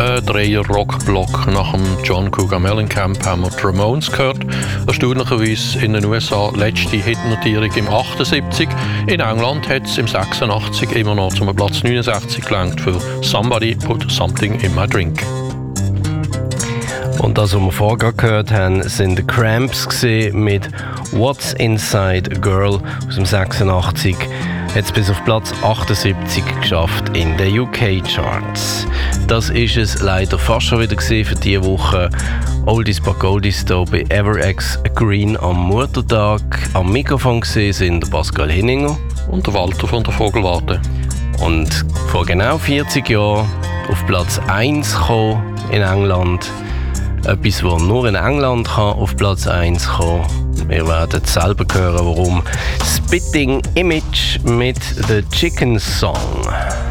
Ein Dreier-Rock-Block nach dem John Cougar Mellencamp haben wir die Ramones gehört. Erstaunlicherweise in den USA letzte Hitnotierung im 78. In England hat es im 86 immer noch zum Platz 69 gelangt für Somebody Put Something in My Drink. Und das, was wir vorher gehört haben, sind die Cramps mit What's Inside a Girl aus dem 86. Hat es bis auf Platz 78 geschafft in den UK-Charts. Das ist es leider fast schon wieder für diese Woche. Oldies but Goldies hier bei Everex Green am Muttertag. Am Mikrofon sind der Pascal Henninger und der Walter von der Vogelwarte. Und vor genau 40 Jahren auf Platz 1 gekommen in England. Etwas, das nur in England kann auf Platz 1 kommen. Wir werden selber hören, warum. Spitting Image mit The Chicken Song.